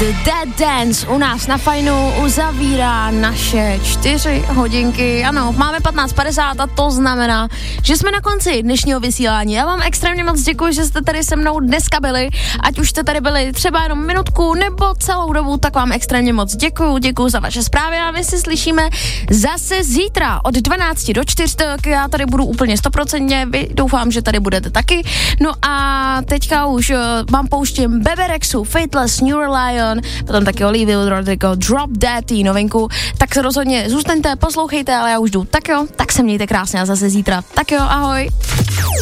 The Dead Dance u nás na Fajnu uzavírá naše 4 hodinky. Ano, máme 15:50 a to znamená, že jsme na konci dnešního vysílání. Já vám extrémně moc děkuji, že jste tady se mnou dneska byli. Ať už jste tady byli třeba jenom minutku nebo celou dobu, tak vám extrémně moc děkuji za vaše zprávy a my si slyšíme zase zítra od 12 do 4. Já tady budu úplně 100%, vy doufám, že tady budete taky. No a teďka už vám pouštím Bebe Rexu, Fateless, New Lion, potom taky Olivia Rodrigo, Drop Dead, novinku, tak se rozhodně zůstaňte, poslouchejte, ale já už jdu. Tak jo, tak se mějte krásně a zase zítra. Tak jo, ahoj.